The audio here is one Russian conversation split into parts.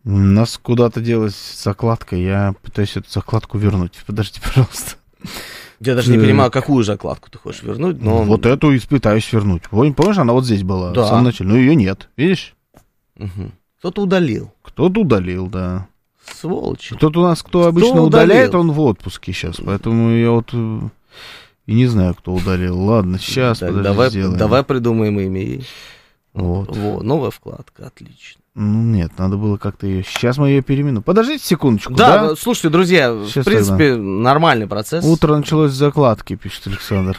У нас куда-то делась закладка, я пытаюсь эту закладку вернуть. Подожди, пожалуйста. Я даже не понимаю, какую закладку ты хочешь вернуть, но... Вот эту и пытаюсь вернуть. Помнишь, она вот здесь была, да. в самом начале. Ну, ее нет, видишь? Угу. Кто-то удалил. Кто-то удалил, да. Сволочи. Кто-то у нас, кто обычно удаляет, он в отпуске сейчас. Поэтому я вот и не знаю, кто удалил. Ладно, сейчас, так, подожди, сделаем. Давай придумаем имя ей. Вот. Во, новая вкладка, отлично. Ну, нет, надо было как-то ее... Сейчас мы ее перемену. Подождите секундочку, да? Слушайте, друзья, сейчас в принципе, нормальный процесс. Утро началось с закладки, пишет Александр.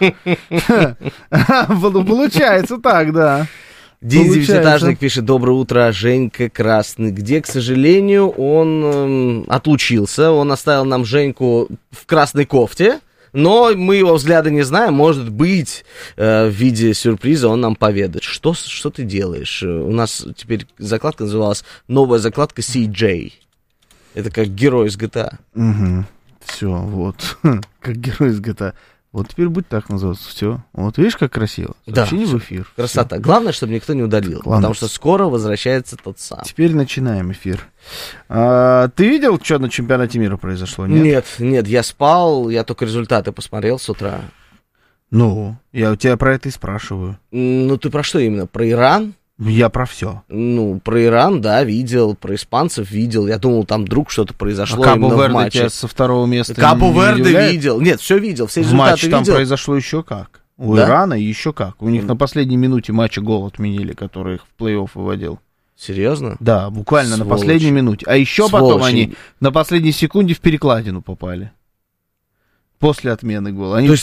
Получается так, да. Дин Девятиэтажник пишет: доброе утро, Женька Красный. Где, к сожалению, он отлучился. Он оставил нам Женьку в красной кофте. Но мы его взгляда не знаем. Может быть, в виде сюрприза он нам поведает. Что ты делаешь? У нас теперь закладка называлась «Новая закладка CJ». Это как герой из GTA. Угу. Все, вот. Как герой из GTA. Вот теперь будет так называться. Все. Вот видишь, как красиво. Сообщение в эфир. Красота. Всё. Главное, чтобы никто не удалил. Главное. Потому что скоро возвращается тот сам. Теперь начинаем эфир. Ты видел, что на чемпионате мира произошло? Нет, я спал, я только результаты посмотрел с утра. Ну, я у тебя про это и спрашиваю. Ну, ты про что именно? Про Иран? Я про все. Ну, про Иран, да, видел, про испанцев видел. Я думал, там вдруг что-то произошло именно в матче. Тебя со второго места Кабо-Верде видел. Нет, все видел, все результаты видел. В матче там произошло еще как. У Ирана еще как. У них на последней минуте матча гол отменили, который их в плей-офф выводил. Серьезно? Да, буквально на последней минуте. А еще потом они на последней секунде в перекладину попали. После отмены гола.